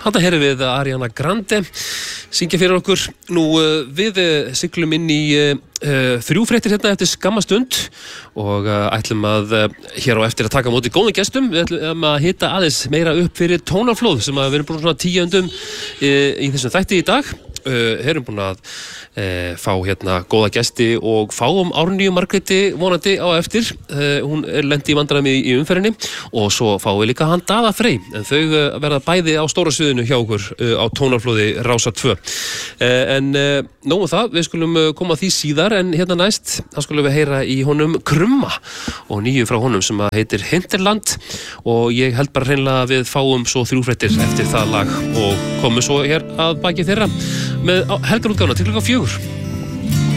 Þarna heyrum við Ariana Grande syngja fyrir okkur. Nú við siglum inn í 3 fréttir hérna eftir skamma stund og ætlum að hér á eftir að taka á móti góðum gestum. Við ætlum að hita aðeins meira upp fyrir tónaflóð sem við erum búin svona 10 í þessum þætti í dag. Erum búin að fá hérna góða gesti og fáum Árnýju Margréti vonandi á eftir. Hún lendi í vandræðum í umferðinni og svo fáum við líka hann Daða Frey, en þau verða bæði á stóra sviðinu hjá okkur á tónaflóði Rásar 2. En nóg það, við skulum koma að því síðar, en hérna næst þá skulum við heyra í honum Krumma og nýju frá honum sem heitir Hinterland, og ég held bara hreinlega að við fáum svo 3 fréttir eftir það lag og komum svo hér að baki þeirra með helgarútgáfuna til klukkan 4.